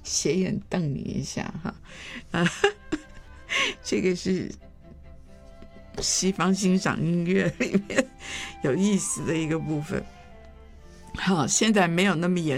斜眼瞪你一下哈。这个是西方欣赏音乐里面有意思的一个部分。好，现在没有那么严